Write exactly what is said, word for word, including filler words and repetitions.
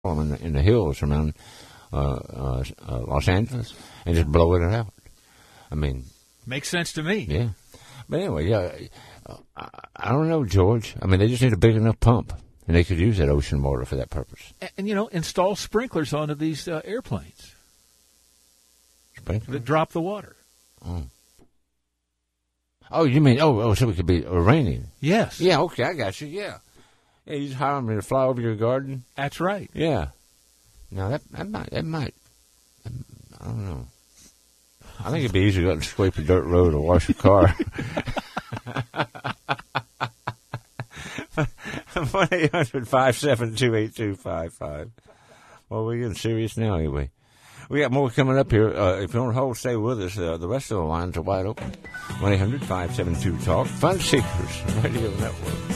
in the, in the hills around uh, uh, uh, Los Angeles and just blowing it out. I mean, makes sense to me. Yeah, but anyway, yeah, I, I don't know, George. I mean, they just need a big enough pump, and they could use that ocean water for that purpose. And, and you know, install sprinklers onto these uh, airplanes. Sprinklers that drop the water. Oh. Oh, you mean oh oh so it could be raining? Yes. Yeah. Okay, I got you. Yeah. Yeah, you just hire them to fly over your garden. That's right. Yeah. Now that that might that might I don't know. I think it'd be easier to go out and scrape a dirt road or wash your car. one eight hundred five seven two eight two five five. Well, we're getting serious now anyway. We got more coming up here. Uh, if you want to hold, stay with us. Uh, the rest of the lines are wide open. one eight hundred five seven two talk. Fun Seekers Radio Network.